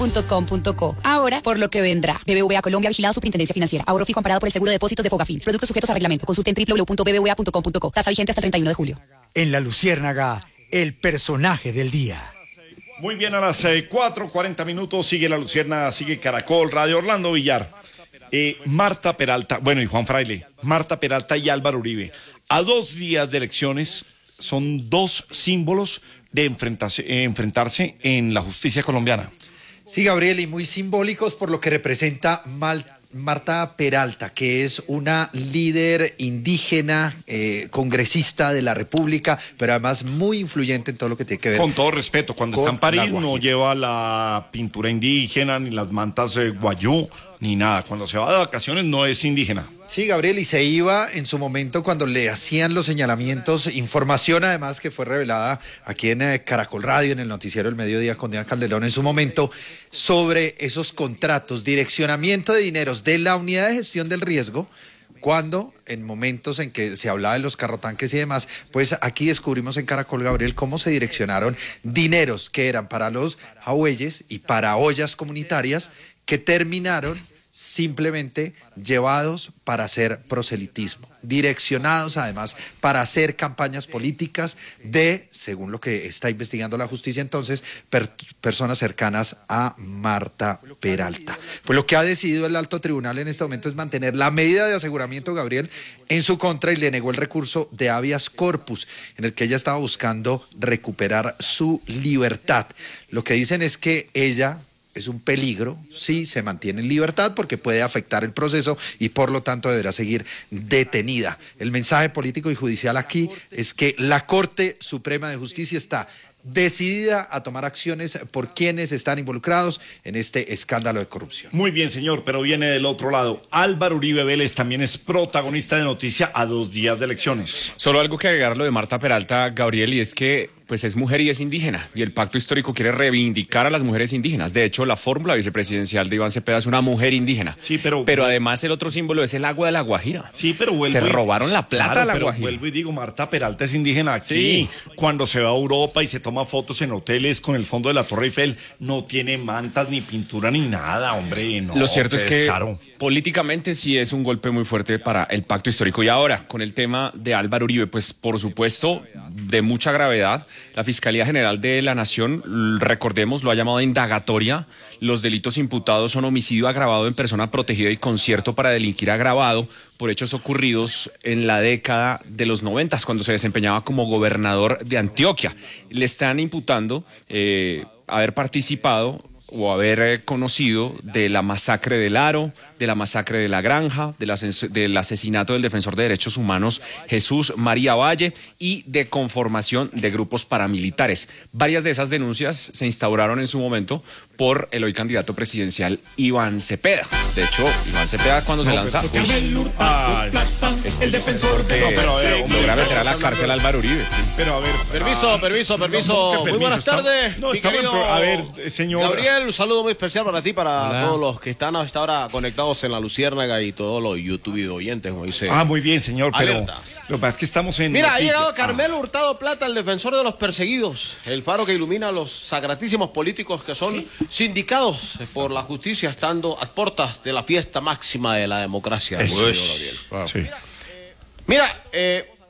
.com.co. Ahora, por lo que vendrá. BBVA Colombia, vigilado Superintendencia Financiera. Ahorro fijo amparado por el seguro de depósitos de Fogafín. Productos sujetos a reglamento. Consulte en www.bbva.com.co. Tasa vigente hasta el 31 de julio. En La Luciérnaga, el personaje del día. Muy bien, a las 4:40 minutos sigue La Luciérnaga, sigue Caracol Radio. Orlando Villar, Marta Peralta, bueno, y Juan Fraile, Marta Peralta y Álvaro Uribe. A 2 días de elecciones son 2 símbolos de enfrentarse en la justicia colombiana. Sí, Gabriel, y muy simbólicos por lo que representa Marta Peralta, que es una líder indígena, congresista de la República, pero además muy influyente en todo lo que tiene que ver. Con todo respeto, cuando está en París no lleva la pintura indígena, ni las mantas guayú, ni nada. Cuando se va de vacaciones no es indígena. Sí, Gabriel, y se iba en su momento cuando le hacían los señalamientos, información además que fue revelada aquí en Caracol Radio, en el noticiero del mediodía con Diana Calderón en su momento, sobre esos contratos, direccionamiento de dineros de la unidad de gestión del riesgo, cuando en momentos en que se hablaba de los carrotanques y demás, pues aquí descubrimos en Caracol, Gabriel, cómo se direccionaron dineros que eran para los jagüeyes y para ollas comunitarias que terminaron simplemente llevados para hacer proselitismo, direccionados además para hacer campañas políticas de, según lo que está investigando la justicia entonces, personas cercanas a Marta Peralta. Pues lo que ha decidido el alto tribunal en este momento es mantener la medida de aseguramiento, Gabriel, en su contra y le negó el recurso de habeas corpus en el que ella estaba buscando recuperar su libertad. Lo que dicen es que ella es un peligro si se mantiene en libertad porque puede afectar el proceso y por lo tanto deberá seguir detenida. El mensaje político y judicial aquí es que la Corte Suprema de Justicia está decidida a tomar acciones por quienes están involucrados en este escándalo de corrupción. Muy bien, señor, pero viene del otro lado. Álvaro Uribe Vélez también es protagonista de noticia a 2 días de elecciones. Solo algo que agregar lo de Marta Peralta, Gabriel, y es que pues es mujer y es indígena, y el pacto histórico quiere reivindicar a las mujeres indígenas. De hecho, la fórmula vicepresidencial de Iván Cepeda es una mujer indígena. Sí, pero además el otro símbolo es el agua de la Guajira. Sí, pero se robaron la plata a la Guajira. Vuelvo y digo, Marta Peralta es indígena aquí. Sí. Cuando se va a Europa y se toma fotos en hoteles con el fondo de la Torre Eiffel, no tiene mantas, ni pintura, ni nada, hombre. No, lo cierto es que políticamente sí es un golpe muy fuerte para el pacto histórico. Y ahora, con el tema de Álvaro Uribe, pues por supuesto, de mucha gravedad, la Fiscalía General de la Nación, recordemos, lo ha llamado indagatoria. Los delitos imputados son homicidio agravado en persona protegida y concierto para delinquir agravado por hechos ocurridos en la década de los 90, cuando se desempeñaba como gobernador de Antioquia. Le están imputando haber participado o haber conocido de la masacre del Aro, de la masacre de La Granja, del asesinato del defensor de derechos humanos Jesús María Valle y de conformación de grupos paramilitares. Varias de esas denuncias se instauraron en su momento por el hoy candidato presidencial Iván Cepeda. De hecho, Iván Cepeda cuando se lanza es el defensor de logra meter a la cárcel a Álvaro Uribe. Pero a ver, permiso. Muy buenas tardes. No, a ver, señor Gabriel, un saludo muy especial para ti, para todos los que están hasta ahora conectados en La Luciérnaga y todos los YouTube oyentes, como dice. Muy bien, señor, pero lo que pasa es que estamos en Mira, noticia. Ha llegado Carmelo Hurtado Plata, el defensor de los perseguidos, el faro que ilumina a los sagratísimos políticos que son sindicados por la justicia, estando a puertas de la fiesta máxima de la democracia. Sí. Mira,